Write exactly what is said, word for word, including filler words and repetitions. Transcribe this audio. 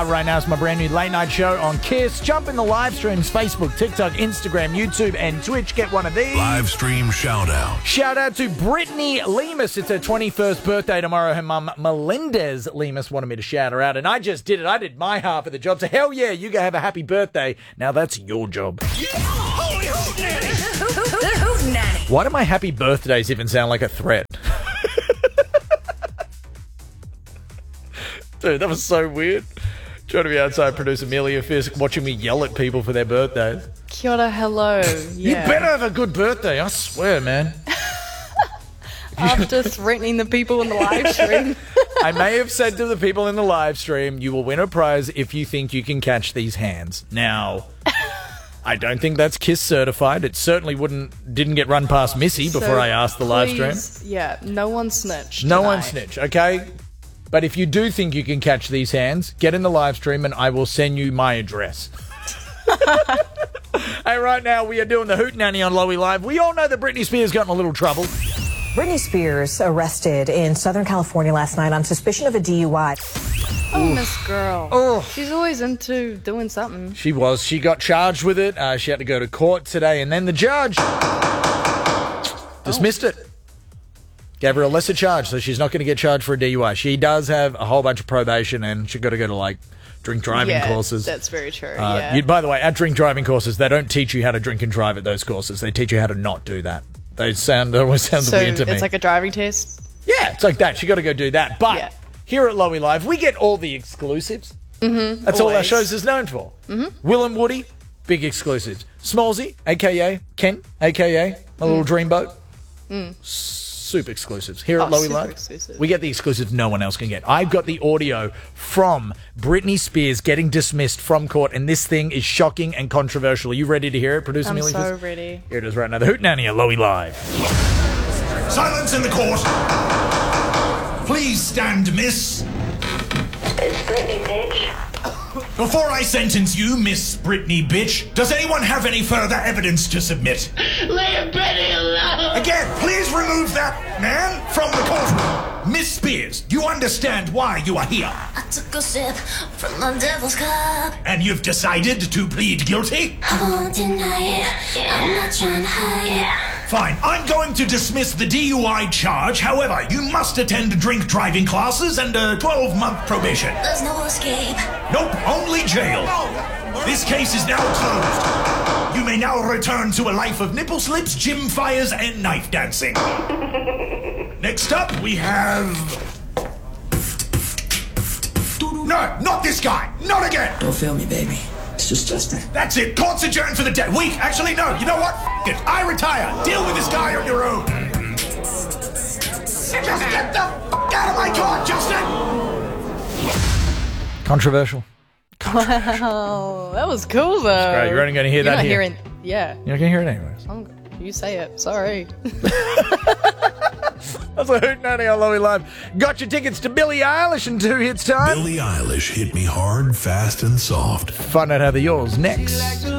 Right now, it's my brand new late night show on Kiss. Jump in the live streams, Facebook, TikTok, Instagram, YouTube, and Twitch. Get one of these. Live stream shout out. Shout out to Brittany Lemus. It's her twenty-first birthday tomorrow. Her mum, Melendez Lemus, wanted me to shout her out, and I just did it. I did my half of the job. So hell yeah, you go have a happy birthday. Now that's your job. Yeah. Holy hootenanny. Why do my happy birthdays even sound like a threat? Dude, that was so weird. Trying to be outside, producer Amelia Fisk watching me yell at people for their birthdays. Kia ora, hello. Yeah. You better have a good birthday, I swear, man. After threatening the people in the live stream. I may have said to the people in the live stream, you will win a prize if you think you can catch these hands. Now, I don't think that's Kiss certified. It certainly wouldn't didn't get run past Missy before So I asked the live stream. please, Yeah, no one snitched. No tonight. one snitch, okay? But if you do think you can catch these hands, get in the live stream and I will send you my address. Hey, right now we are doing the Hootenanny on Lowy Live. We all know that Britney Spears got in a little trouble. Britney Spears arrested in Southern California last night on suspicion of a D U I. Oh, Miss Girl. Oh. She's always into doing something. She was. She got charged with it. Uh, she had to go to court today, and then the judge dismissed it. Gave her a lesser charge, so she's not going to get charged for a D U I. She does have a whole bunch of probation, and she's got to go to, like, drink driving yeah, courses. That's very true, Uh, yeah. you, by the way, at drink driving courses, they don't teach you how to drink and drive at those courses. They teach you how to not do that. They sound, that always sounds so weird to me. it's like a driving test? Yeah, it's like that. She got to go do that. But Yeah. here at Lowy Live, we get all the exclusives. Mm-hmm. That's all our Always. shows is known for. Mm-hmm. Will and Woody, big exclusives. Smallsy, a k a. Ken, a k a. My little dreamboat. Mm. Super exclusives. Here Oh, at Lowy super Live, exclusive. we get the exclusives no one else can get. I've got the audio from Britney Spears getting dismissed from court, and this thing is shocking and controversial. Are you ready to hear it, producer I'm Amelia so Fisk? ready. Here it is right now. The Hootenanny at Lowy Live. Silence in the court. Please stand, miss. It's Britney, bitch. Before I sentence you, Miss Britney bitch, does anyone have any further evidence to submit? Leave Britney alone. Again, please remove that man from the courtroom. Miss Spears, you understand why you are here, I took a sip from the devil's cup. and you've decided to plead guilty? I won't deny it. I'm not trying to hide it. Fine, I'm going to dismiss the D U I charge. However, you must attend drink driving classes and a twelve-month probation. There's no escape. Nope, only jail. This case is now closed. You may now return to a life of nipple slips, gym fires, and knife dancing. Next up, we have... No, not this guy. Not again. Don't feel me, baby. It's just Justin. That's it. Court's adjourned for the day. Wait, actually, no. You know what? F it. I retire. Deal with this guy on your own. Just get the f out of my car, Justin. Controversial. Wow, that was cool, though. Great, you're only going to hear You're that not here. hearing, yeah. You're not going to hear it anyways. I'm, you say it. Sorry. That's a Hootenanny on Lowy Live. Got your tickets to Billie Eilish in two hits time. Billie Eilish hit me hard, fast, and soft. Find out how they're yours next.